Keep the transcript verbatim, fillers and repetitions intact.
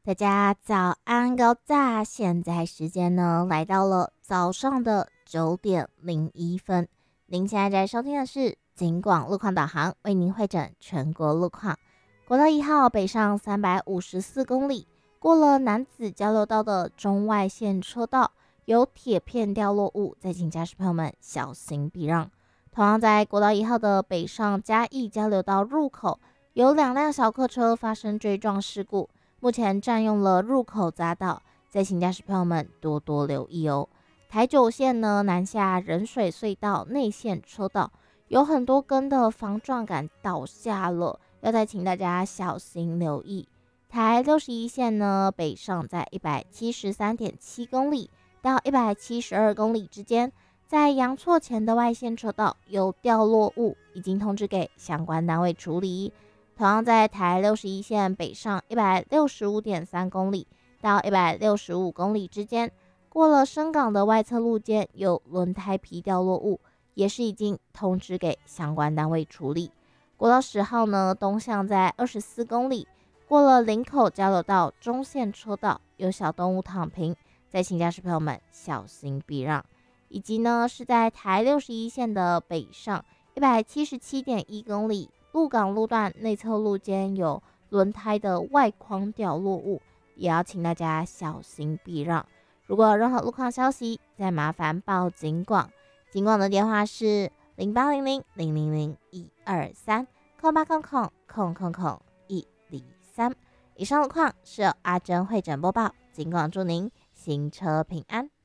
大家早安高炸，现在时间呢来到了早上的九点零一分。您现在在收听的是警广路况导航，为您会诊全国路况。国道一号北上三百五十四公里，过了南子交流道的中外线车道，有铁片掉落物，再请驾驶朋友们小心避让。同样在国道一号的北上嘉义交流道入口，有两辆小客车发生追撞事故。目前占用了入口匝道，再请驾驶朋友们多多留意哦。台九线呢，南下仁水隧道内线车道有很多根的防撞杆倒下了，要再请大家小心留意。台六十一线呢，北上在一百七十三点七公里到一百七十二公里之间，在阳错前的外线车道有掉落物，已经通知给相关单位处理。同样在台六十一线北上一百六十五点三公里到一百六十五公里之间，过了深港的外侧路肩有轮胎皮掉落物，也是已经通知给相关单位处理。国道十号呢，东向在二十四公里，过了林口交流道中线车道有小动物躺平，再请驾驶朋友们小心避让。以及呢是在台六十一线的北上一百七十七点一公里。鹿港路段内侧路肩有轮胎的外框掉落物，也要请大家小心避让。如果有任何路况消息，再麻烦报警广，警广的电话是零八零零零零零一二三空八空空空空空一零三。以上路况是由阿珍会诊播报，警广祝您行车平安。